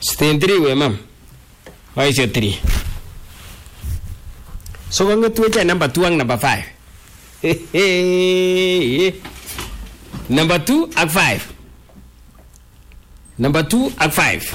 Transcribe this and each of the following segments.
Sten 3 we mam. Waisyo 3. So kongetu wecha number 2 ang number 5. Number 2 ak 5. Number 2 ak 5.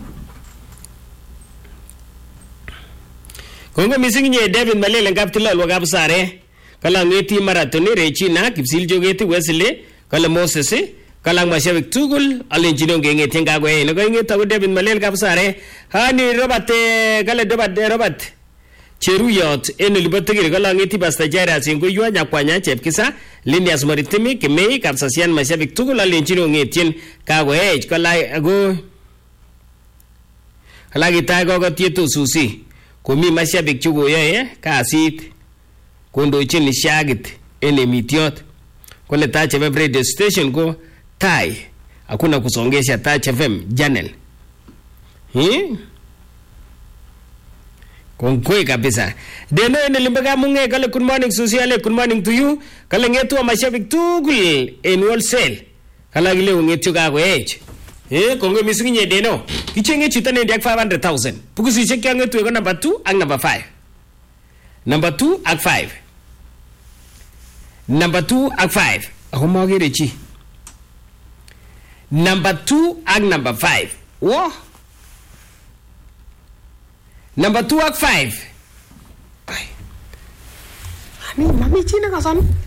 Kongo missing nye David Malele ngaptila lwagap sare. Kala ngeti maratoni rechina kipsil jogeti Wesley. Kala Moses kala mashabik tugul alenjino ngeti ngagwe. Nago ngeta ko David Malele ngap sare. Hani Robert kala Robert. Cheruyot en libategir kala ngeti basta jara singo yua nyakwanya chepkisa Lindias Maritimi Kimei kapsasian mashabik tugul alenjino ngeti kagwe kala ago kala gitai ko tieto susi. Komi mashabik chugo yae kasit kondochin shagit ene mitiot kole Touch FM radio station ko tai hakuna kusongesha Touch FM channel konkoi kabisa deno ene limbaga munge kale good morning sociale good morning to you kale ngetu mashabik tugul en wholesale kala gile ngetu kago kongo missing nye deno kichenge chita ne dak 500,000 pukusi cheke ngetu ko number 2 ak number 5 number 2 ak 5 number 2 ak 5 ako magere chi number 2 ak number 5 wo number 2 ak 5 ay ani mami china kasan